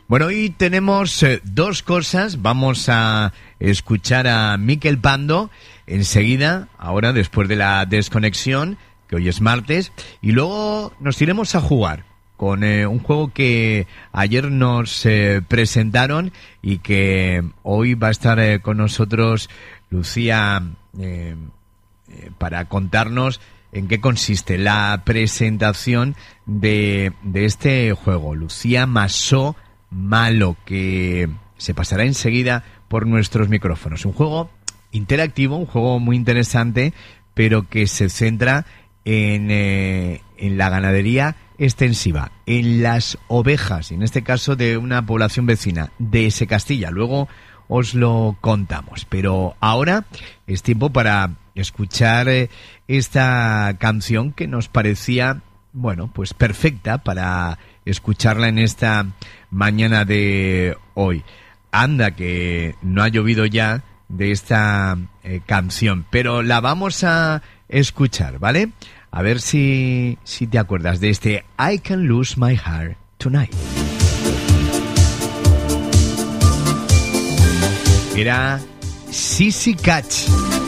Bueno, hoy tenemos dos cosas. Vamos a escuchar a Mikel Pando enseguida, ahora después de la desconexión, que hoy es martes, y luego nos iremos a jugar con un juego que ayer nos presentaron y que hoy va a estar con nosotros Lucía para contarnos en qué consiste la presentación de este juego. Lucía Masó Malo, que se pasará enseguida por nuestros micrófonos. Un juego interactivo, un juego muy interesante, pero que se centra en la ganadería extensiva, en las ovejas, y en este caso de una población vecina de S. Castilla. Luego os lo contamos, pero ahora es tiempo para escuchar esta canción que nos parecía, bueno, pues perfecta para escucharla en esta mañana de hoy. Anda que no ha llovido ya de esta canción, pero la vamos a escuchar, ¿vale? A ver si te acuerdas de este I Can Lose My Heart Tonight. Era Sissy Catch.